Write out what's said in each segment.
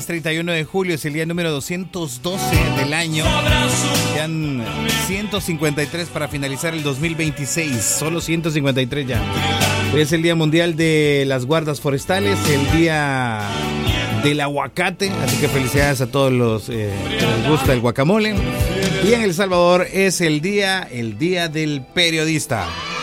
31 de julio, es el día número 212 del año. Quedan 153 para finalizar el 2026, solo 153 ya. Hoy es el Día Mundial de las Guardas Forestales, el Día del Aguacate, así que felicidades a todos los que les gusta el guacamole. Y en El Salvador es el día del periodista.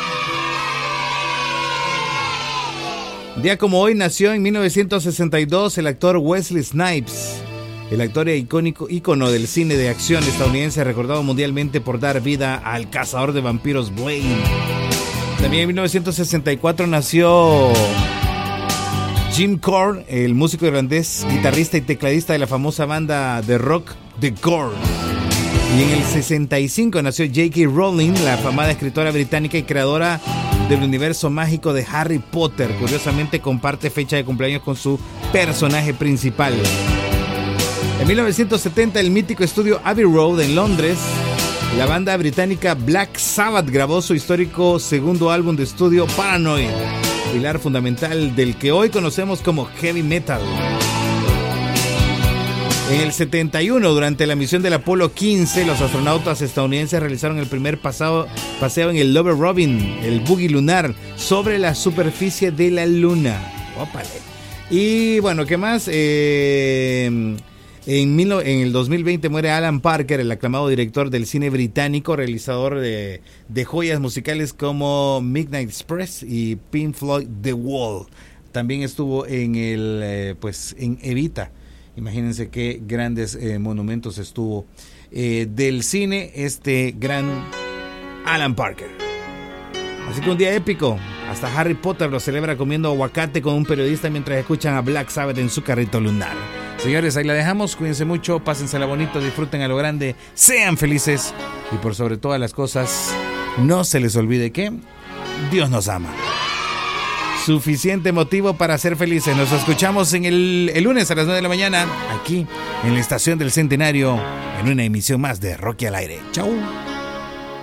Día como hoy nació en 1962 el actor Wesley Snipes, el actor ícono del cine de acción estadounidense, recordado mundialmente por dar vida al cazador de vampiros Blade. También en 1964 nació Jim Corr, el músico irlandés, guitarrista y tecladista de la famosa banda de rock The Corrs. Y en el 65 nació J.K. Rowling, la afamada escritora británica y creadora del universo mágico de Harry Potter. Curiosamente comparte fecha de cumpleaños con su personaje principal. En 1970 el mítico estudio Abbey Road en Londres, la banda británica Black Sabbath grabó su histórico segundo álbum de estudio Paranoid, pilar fundamental del que hoy conocemos como heavy metal. En el 71, durante la misión del Apolo 15, los astronautas estadounidenses realizaron el primer paseo en el Lover Robin, el buggy lunar, sobre la superficie de la Luna. ¡Ópale! Y bueno, ¿qué más? En el 2020 muere Alan Parker, el aclamado director del cine británico, realizador de joyas musicales como Midnight Express y Pink Floyd The Wall. También estuvo en en Evita. Imagínense qué grandes monumentos estuvo del cine este gran Alan Parker. Así que un día épico. Hasta Harry Potter lo celebra comiendo aguacate con un periodista mientras escuchan a Black Sabbath en su carrito lunar. Señores, ahí la dejamos. Cuídense mucho, pásensela bonito, disfruten a lo grande, sean felices y por sobre todas las cosas, no se les olvide que Dios nos ama. Suficiente motivo para ser felices. Nos escuchamos en el lunes a las 9 de la mañana, aquí en la Estación del Centenario, en una emisión más de Rocky al Aire. Chau.